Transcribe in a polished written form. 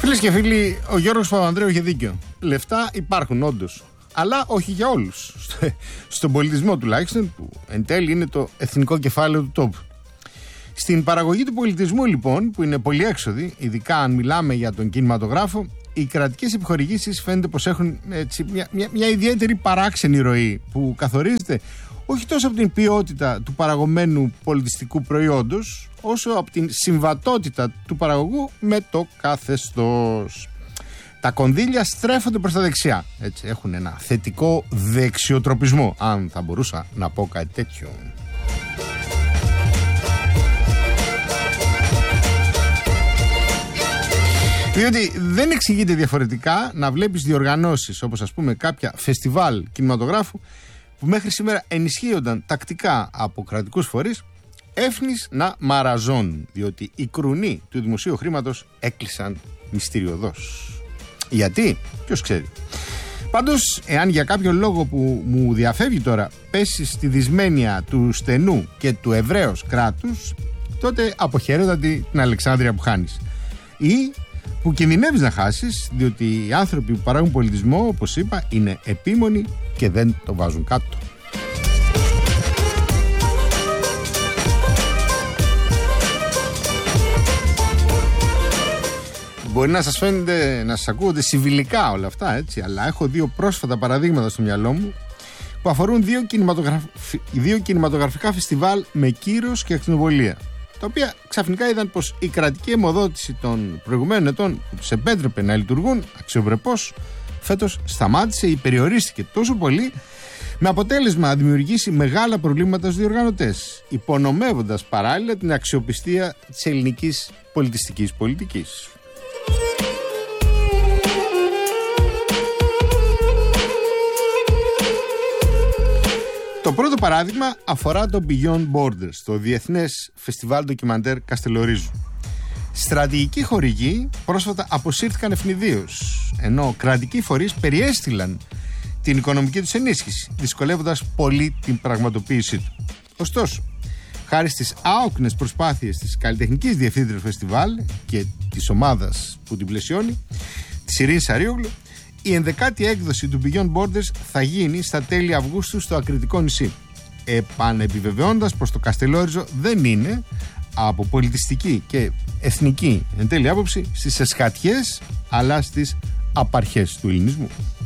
Φίλες και φίλοι, ο Γιώργος Παπανδρέου είχε δίκιο. Λεφτά υπάρχουν όντως, αλλά όχι για όλους. Στον πολιτισμό τουλάχιστον, που εν τέλει είναι το εθνικό κεφάλαιο του τόπου. Στην παραγωγή του πολιτισμού, λοιπόν, που είναι πολύ έξοδη, ειδικά αν μιλάμε για τον κινηματογράφο, οι κρατικές επιχορηγήσεις φαίνεται πως έχουν έτσι, μια ιδιαίτερη παράξενη ροή που καθορίζεται όχι τόσο από την ποιότητα του παραγωμένου πολιτιστικού προϊόντος, όσο από την συμβατότητα του παραγωγού με το καθεστώς. Τα κονδύλια στρέφονται προς τα δεξιά. Έτσι, έχουν ένα θετικό δεξιοτροπισμό, αν θα μπορούσα να πω κάτι τέτοιο. Διότι δεν εξηγείται διαφορετικά να βλέπεις διοργανώσεις όπως ας πούμε κάποια φεστιβάλ κινηματογράφου που μέχρι σήμερα ενισχύονταν τακτικά από κρατικούς φορείς, έφνης να μαραζώνουν, διότι οι κρουνοί του δημοσίου χρήματος έκλεισαν μυστηριωδώς. Γιατί? Ποιος ξέρει. Πάντως, εάν για κάποιο λόγο που μου διαφεύγει τώρα πέσει στη δυσμένεια του στενού και του Εβραίος κράτους, τότε αποχαιρέτα την Αλεξάνδρεια που χάνεις. Ή που κινδυνεύεις να χάσεις, διότι οι άνθρωποι που παράγουν πολιτισμό, όπως είπα, είναι επίμονοι και δεν το βάζουν κάτω. Μπορεί να σας φαίνεται, να σας ακούγονται συμβιλικά όλα αυτά, έτσι, αλλά έχω δύο πρόσφατα παραδείγματα στο μυαλό μου που αφορούν δύο κινηματογραφικά φεστιβάλ με κύρος και ακτινοβολία, τα οποία ξαφνικά είδαν πως η κρατική αιμοδότηση των προηγουμένων ετών που τους επέτρεπε να λειτουργούν αξιοπρεπώς, φέτος σταμάτησε ή περιορίστηκε τόσο πολύ, με αποτέλεσμα να δημιουργήσει μεγάλα προβλήματα στους διοργανωτές, υπονομεύοντας παράλληλα την αξιοπιστία της ελληνικής πολιτιστικής πολιτικής. Το πρώτο παράδειγμα αφορά το Beyond Borders, το Διεθνές Φεστιβάλ Ντοκιμαντέρ Καστελορίζου. Στρατηγικοί χορηγοί πρόσφατα αποσύρθηκαν ευνηδίως, ενώ κρατικοί φορείς περιέστειλαν την οικονομική τους ενίσχυση, δυσκολεύοντας πολύ την πραγματοποίησή του. Ωστόσο, χάρη στις άοκνες προσπάθειες της καλλιτεχνικής διευθύντριας φεστιβάλ και της ομάδας που την πλαισιώνει, της Ειρήνης Σαρίογλου, η 11η έκδοση του Beyond Borders θα γίνει στα τέλη Αυγούστου στο Ακριτικό νησί, επανεπιβεβαιώντας πως το Καστελόριζο δεν είναι, από πολιτιστική και εθνική εν τέλει άποψη, στις εσχατιές αλλά στις απαρχές του ελληνισμού.